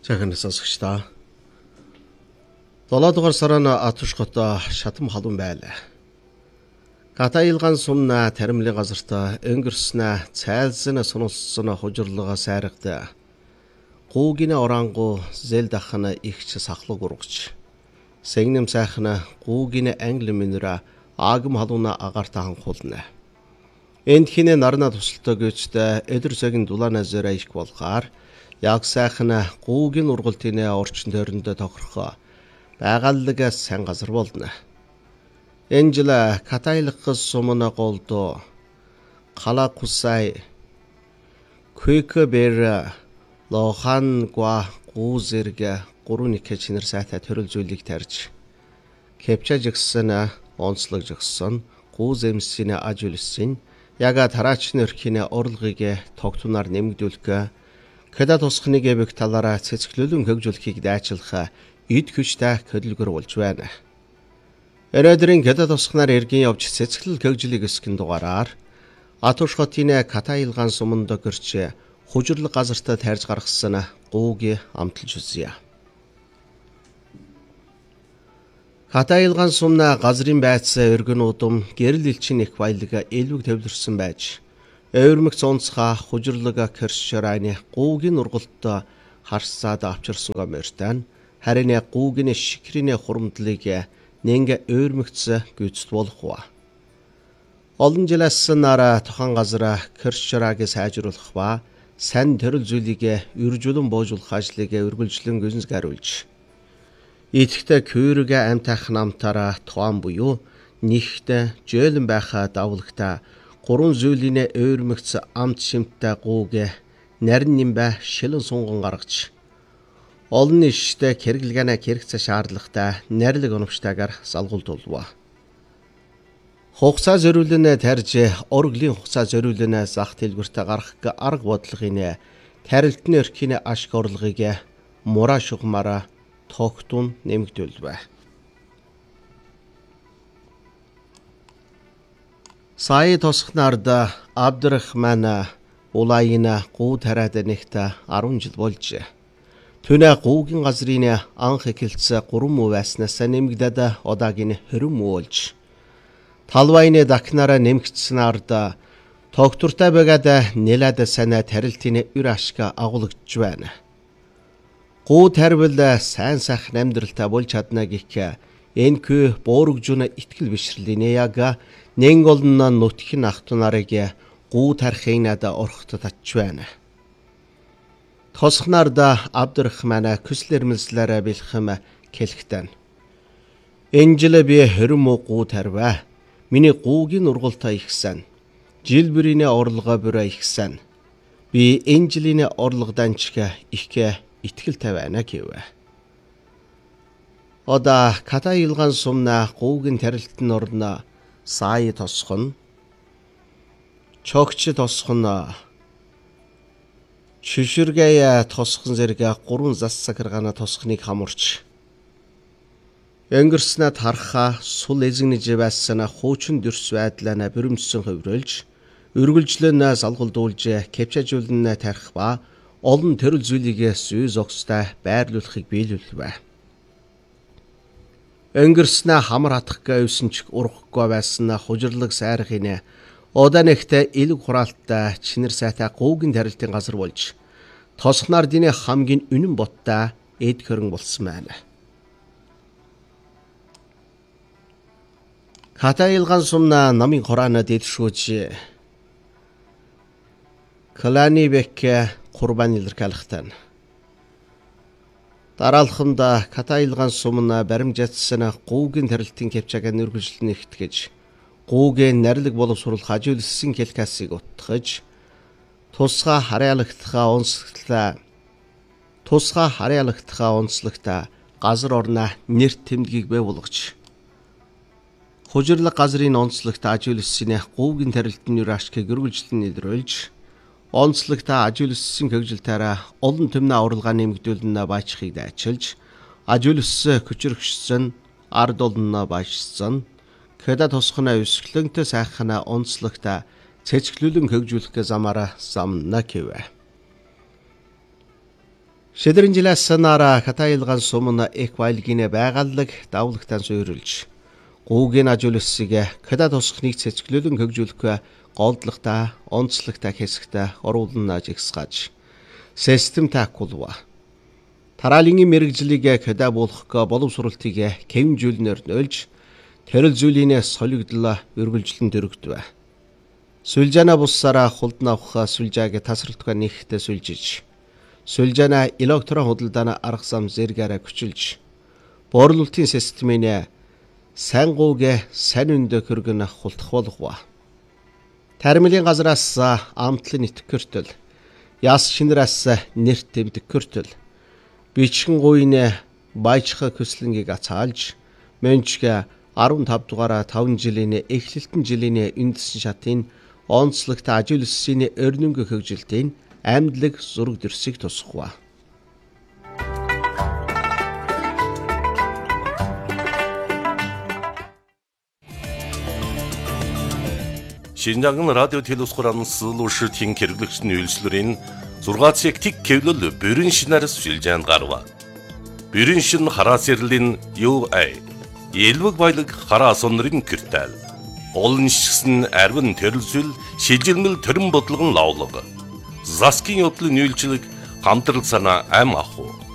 Сайхан сонсогчдоо. 7 дугаар сарана атушгото шатам халуун байлаа. Катаилган сумна таримлын газартаа өнгөрснө цайлсна сонолсон хужирлага сайрагда. Гуугина орангу зэл дахна ихч сахлаг ургч. Сэгнэм сайхна гуугина англи минера агам халууна агартахан хулна. Энд хинэ нарна тусалтай гэжтэй өдөр цагийн дулаана зөрөө их болгоор яг сайхна гуугийн ургалтын орчин тойрондоо тохирохоо байгааллагаас сайн газар болно. Энжела катайлгас сумна голдо қалақусай көкөбер лохан гва гузерга гурууникэ чинэр сайтай төрөл зүйлийг тарж кепчажгсэн онцлогжсэн гузэмсийн ажуулсан яга тараачны өрхний орлогыг тогтунаар нэмэгдүүлэх кэда тусхныг бэг талаараа цэцгэлүүлэн хөгжүүлэхийг дайчлах эд хүчтэй хөдөлгөөр болж байна. Эрөөдрийн кэда тусхнаар эргэн явж цэцгэлэл хөгжлийг өсгөн дугаараар атушготын катаилган суманд гэрч хужирлаг газартаа тайрж гаргасан гууги амталж үзье. Катаилган сумна газрын байцаа өргөн удам гэрэл элчин их баялаг элвэг төвлөрсөн байж Өвөрмөг цонцха хужирлага кэршрайны гуугийн ургалтаа харсаад авчирсангаа мөртэн харин гуугийн шикрийн хурамдлыг нэнгэ өвөрмөгц гүйцэд болохва. Олон жилээс нараа тохон газара кэршрааг сайжруулах ба сайн төрөл зүйлийг үржүүлэн боожуулах ажлыг үргэлжлэн гүйцэтгэж итгэдэг күүрэг амтах намтараа тоон буюу нэгт жөөлөн байхаа давлагта гурван зүйлийн өвөрмөгц амт шимттэй гууг нарийн нимбэ шилэн сунган гаргаж олон нийштэй хэрэглэгээнэ хэрэгцээ шаардлагатай нарилэг оновчтойгоор салгуулдулва. Хугацаа зориулнэ тарж орглийн хугацаа зориулнэ зах дэлгүүртээ гарах арга бодлогын тарилтны өрхийн ашиг орлогыг мураа шугамаараа тогтун нэмэгдүүлвэ. Сая тосхнарда Абдрахман улайна гуу тараад нэгтэ 10 жил болж. Түүнээ гуугийн газрын анх эхэлцээ 3 муу байснаас нэмэгдээд одоогийн 20 муу болж. Талвайны дакнараа нэмэгдсэн арда тогтвортой байгаад нэлээд санаа тарилтын үр ашиг агуулж байна. Гуу тарвал сайн сайхан амьдралтай болж чадна гэх энхүү боорогжуна итгэл бишрэлийн яг нэн олно нутгийн ахтунарыг гуу тархын нада орхот татж байна. Тосхнарда Абдрахман көслэрмэлслэрэ бэлхэм кэлхтэн. Энжелэ би 20 муу гуу тарва. Миний гуугийн ургалтаа ихсэн. Жилбэрийн орлогоо бүрэ ихсэн. Би энжелийн орлогоданчг ихэ итгэлтэй байна гэвэ. Ода катаилган сумна гуугийн тарилтын орно сая тосхон чогч тосхон шиширгээ тосхон зэрэг 3 зас сахаргана тосхныг хамурч өнгөрснөд харахаа сул эзэгнэж байсан хуучин дөрс байдлаа бүрэмдсэн хөврөлж үргэлжлэн салгуулдуулж кепчажуулн тарих ба олон төрөл зүйлийг зүй зогстой байрлуулахыг биелүүлвэ. Өнгөрснө хамар хатахгаа өсөнч урахгүй байсан хужирлаг сайрахын оданэгтэй элэг хураалттай чинэр сайтай гуугийн тарилтын газар болж тосхнаар диний хамгийн үнэн боттой эд хөрөн болсон байна. Катаилган сумна намын хораана дэлшүүж Калани бек курбан илэрхийлэхтэн. Дараалханда катаилган сумна баримжаатсан гуугийн тарилтын кепчааг нэрвэжлэн ихтгэж гуугийн нарилэг болов сурах ажиулсан келкасыг утгаж тусгай харьяалагтахаа онцлогтой газар орно нэр тэмдгийг бий болгож хужирлаг газрын онцлогтой ажиулсан гуугийн тарилтын үр ашгийг үргэлжлэн илрүүлж онцлогтой ажиулсан хөгжилтээрээ олон төмнө уралгаа нэмэгдүүлнэ баачхыг дайчилж ажиулсан хүчрхшсэн ард олноо баачсан кэда тосхна өсгөлөнтэй сайхна онцлогтой цэцгэлүүлэн хөгжүүлэх замаараа замна гэвэ. Шидрэн жилээс санаараа хатаилган сумна эквайлгинэ байгаллаг давлагтан суйрлж гуугийн ажуулсыг када тусах нэг цэцгэлэн хөгжүүлэх голдлагта онцлогта хэсэгтэ оруулна жигсгаж систем таакулва тараалын мэрэгжлийг када болох боловсруулалтыг хэмжүүлнээр нөлж тэрэл зүйлийн солигдлаа үргэлжлэн дөрөгдвэ. Сүлжана буссараа хулднавх сүлжааг тасралтга нэгтэ сүлжиж Сүлжана электрон худалдааны арга зам зэрэгээрээ хүчилж буурлуулалтын системийн сайн гууг сайн өндө хөргөн хулдах болгова. Тармилын газраас амтлын итгэртэл яс шинраас нэрт тэмдэгкэртэл бичгэн гуйн баяжха көслөнгийг ацаалж мөнчгэ 15 дугаараа 5 жилийн эхлэлтэн жилийн үндэсн шатын онцлогт ажуулсны өрнөнгө хөгжилтийн амьдлаг зураг дэрсийг тусгава. Шинжлэх радио телевизээр сэлүүшийн хэрэглэгчний үйлчлэрийн 6 цаг тик кевлэл бүрэн шинээр сүлжээнд гарва. Бүрэн шин хараа сэрлийн UA элвэг баялаг хараа сонрын киртэл. Олон шигсэн арвин төрөлсөл шижилмэл төрөн бодлогон лавлага. Заскин явдлын үйлчлэг хамтрал санаа ам аху.